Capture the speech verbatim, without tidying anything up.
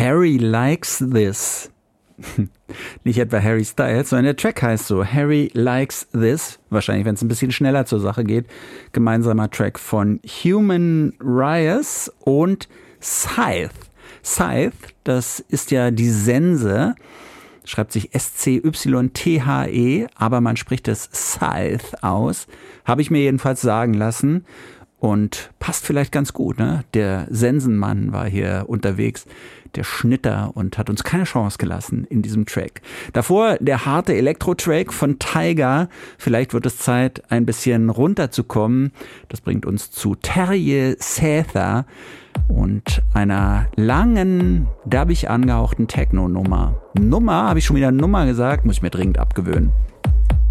Harry Likes This. Nicht etwa Harry Styles, sondern der Track heißt so, Harry Likes This. Wahrscheinlich, wenn es ein bisschen schneller zur Sache geht. Gemeinsamer Track von Human Riot und Scythe. Scythe, das ist ja die Sense, schreibt sich S C Y T H E, aber man spricht es Scythe aus. Habe ich mir jedenfalls sagen lassen und passt vielleicht ganz gut, ne? Der Sensenmann war hier unterwegs, der Schnitter, und hat uns keine Chance gelassen in diesem Track. Davor der harte Elektro-Track von Tyga. Vielleicht wird es Zeit, ein bisschen runterzukommen. Das bringt uns zu Terje Sæther und einer langen, dubbig angehauchten Techno-Nummer. Nummer, habe ich schon wieder Nummer gesagt, muss ich mir dringend abgewöhnen.